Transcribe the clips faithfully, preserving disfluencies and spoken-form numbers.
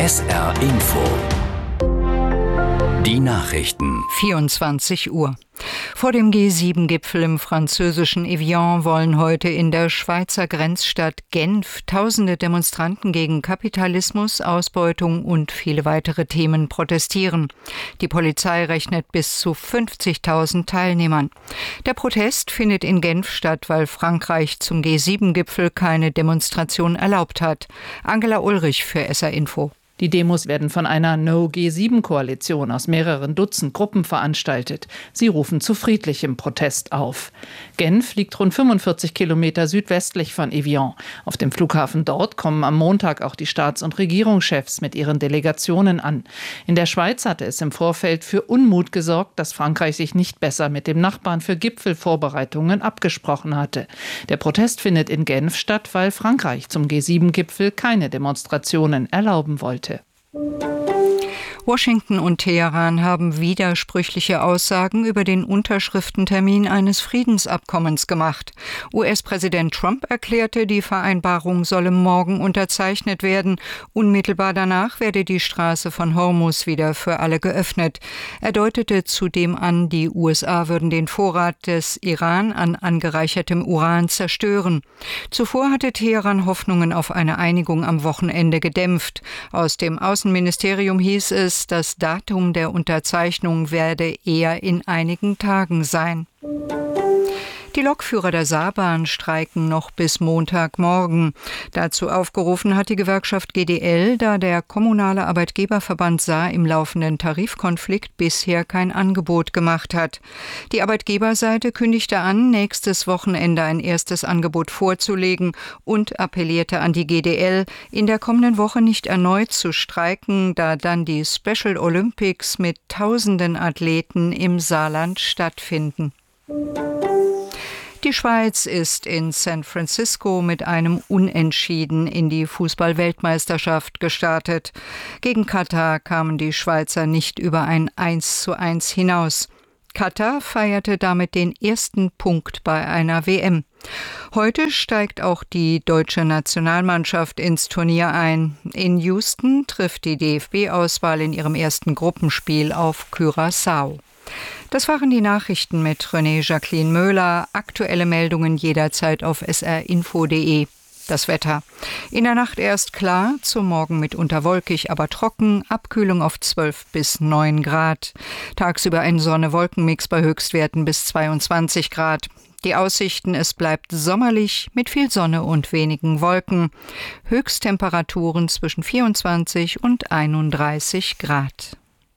S R Info. Die Nachrichten. vierundzwanzig Uhr. Vor dem G sieben Gipfel im französischen Evian wollen heute in der Schweizer Grenzstadt Genf tausende Demonstranten gegen Kapitalismus, Ausbeutung und viele weitere Themen protestieren. Die Polizei rechnet bis zu fünfzigtausend Teilnehmern. Der Protest findet in Genf statt, weil Frankreich zum G sieben Gipfel keine Demonstration erlaubt hat. Angela Ulrich für S R Info. Die Demos werden von einer No G sieben Koalition aus mehreren Dutzend Gruppen veranstaltet. Sie rufen zu friedlichem Protest auf. Genf liegt rund fünfundvierzig Kilometer südwestlich von Evian. Auf dem Flughafen dort kommen am Montag auch die Staats- und Regierungschefs mit ihren Delegationen an. In der Schweiz hatte es im Vorfeld für Unmut gesorgt, dass Frankreich sich nicht besser mit dem Nachbarn für Gipfelvorbereitungen abgesprochen hatte. Der Protest findet in Genf statt, weil Frankreich zum G sieben Gipfel keine Demonstrationen erlauben wollte. Washington und Teheran haben widersprüchliche Aussagen über den Unterschriftentermin eines Friedensabkommens gemacht. U S-Präsident Trump erklärte, die Vereinbarung solle morgen unterzeichnet werden. Unmittelbar danach werde die Straße von Hormuz wieder für alle geöffnet. Er deutete zudem an, die U S A würden den Vorrat des Iran an angereichertem Uran zerstören. Zuvor hatte Teheran Hoffnungen auf eine Einigung am Wochenende gedämpft. Aus dem Außenministerium hieß es, das Datum der Unterzeichnung werde eher in einigen Tagen sein. Die Lokführer der Saarbahn streiken noch bis Montagmorgen. Dazu aufgerufen hat die Gewerkschaft G D L, da der kommunale Arbeitgeberverband Saar im laufenden Tarifkonflikt bisher kein Angebot gemacht hat. Die Arbeitgeberseite kündigte an, nächstes Wochenende ein erstes Angebot vorzulegen und appellierte an die G D L, in der kommenden Woche nicht erneut zu streiken, da dann die Special Olympics mit tausenden Athleten im Saarland stattfinden. Die Schweiz ist in San Francisco mit einem Unentschieden in die Fußball-Weltmeisterschaft gestartet. Gegen Katar kamen die Schweizer nicht über ein eins zu eins hinaus. Katar feierte damit den ersten Punkt bei einer W M. Heute steigt auch die deutsche Nationalmannschaft ins Turnier ein. In Houston trifft die D F B-Auswahl in ihrem ersten Gruppenspiel auf Curaçao. Das waren die Nachrichten mit René Jacqueline Möhler. Aktuelle Meldungen jederzeit auf s r info punkt d e. Das Wetter. In der Nacht erst klar, zum Morgen mitunter wolkig, aber trocken, Abkühlung auf zwölf bis neun Grad. Tagsüber ein Sonne-Wolken-Mix bei Höchstwerten bis zweiundzwanzig Grad. Die Aussichten, es bleibt sommerlich mit viel Sonne und wenigen Wolken. Höchsttemperaturen zwischen vierundzwanzig und einunddreißig Grad.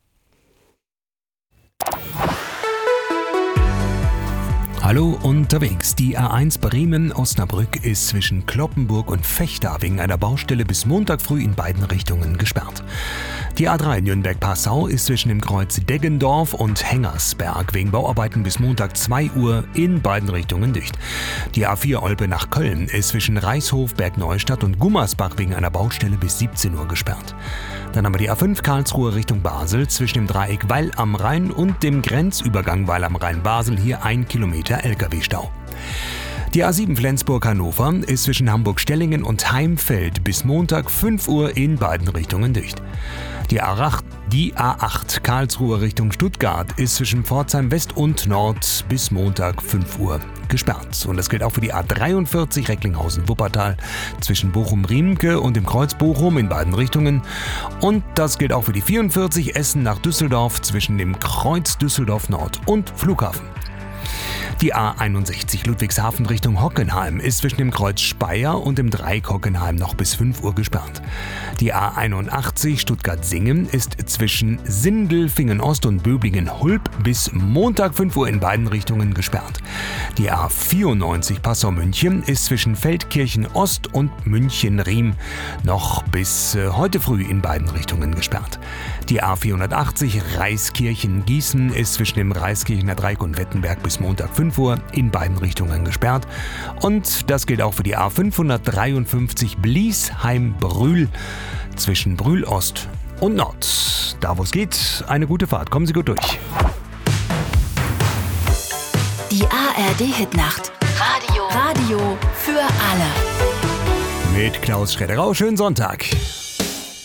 Hallo unterwegs. Die A eins Bremen-Osnabrück ist zwischen Cloppenburg und Vechta wegen einer Baustelle bis Montag früh in beiden Richtungen gesperrt. Die A drei Nürnberg-Passau ist zwischen dem Kreuz Deggendorf und Hengersberg wegen Bauarbeiten bis Montag zwei Uhr in beiden Richtungen dicht. Die A vier Olpe nach Köln ist zwischen Reichshof, Bergneustadt und Gummersbach wegen einer Baustelle bis siebzehn Uhr gesperrt. Dann haben wir die A fünf Karlsruhe Richtung Basel zwischen dem Dreieck Weil am Rhein und dem Grenzübergang Weil am Rhein-Basel hier ein Kilometer L K W-Stau. Die A sieben Flensburg-Hannover ist zwischen Hamburg-Stellingen und Heimfeld bis Montag fünf Uhr in beiden Richtungen dicht. Die A acht, die A acht Karlsruhe Richtung Stuttgart ist zwischen Pforzheim West und Nord bis Montag fünf Uhr gesperrt. Und das gilt auch für die A dreiundvierzig Recklinghausen-Wuppertal zwischen Bochum-Riemke und dem Kreuz Bochum in beiden Richtungen. Und das gilt auch für die vierundvierzig Essen nach Düsseldorf zwischen dem Kreuz Düsseldorf Nord und Flughafen. Die A einundsechzig Ludwigshafen Richtung Hockenheim ist zwischen dem Kreuz Speyer und dem Dreieck Hockenheim noch bis fünf Uhr gesperrt. Die A einundachtzig Stuttgart-Singen ist zwischen Sindelfingen-Ost und Böblingen-Hulb bis Montag fünf Uhr in beiden Richtungen gesperrt. Die A vierundneunzig Passau-München ist zwischen Feldkirchen-Ost und München-Riem noch bis äh, heute früh in beiden Richtungen gesperrt. Die A vierhundertachtzig Reiskirchen-Gießen ist zwischen dem Reiskirchener Dreieck und Wettenberg bis Montag fünf Uhr in beiden Richtungen gesperrt. Und das gilt auch für die A fünfhundertdreiundfünfzig Bliesheim-Brühl zwischen Brühl Ost und Nord. Da wo es geht, eine gute Fahrt. Kommen Sie gut durch. Die A R D-Hitnacht. Radio. Radio für alle. Mit Klaus Schredderau. Schönen Sonntag.